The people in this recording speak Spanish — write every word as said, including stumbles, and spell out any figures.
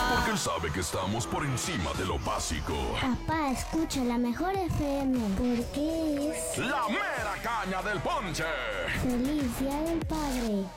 Porque él sabe que estamos por encima de lo básico. Papá, escucha la mejor F M. Porque es La mera caña del ponche. Feliz Día del Padre.